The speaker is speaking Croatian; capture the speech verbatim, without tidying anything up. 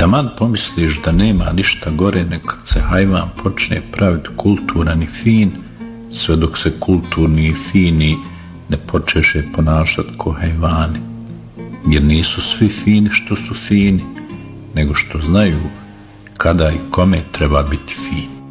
taman pomisliš da nema ništa gore nego kad se hajvan počne praviti kulturan i fin, sve dok se kulturni i fini ne počeše ponašati ko hajvani. Jer nisu svi fini što su fini, nego što znaju kada i kome treba biti fin.